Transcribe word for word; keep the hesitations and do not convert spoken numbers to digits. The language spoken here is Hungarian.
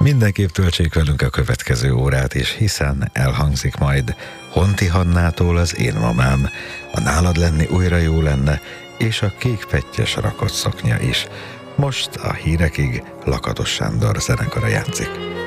Mindenképp töltsék velünk a következő órát is, hiszen elhangzik majd Honti Hannától az Én mamám, a Nálad lenni újra jó lenne, és a Kék pettyes rakott szoknya is. Most a hírekig Lakatos Sándor zenekara játszik.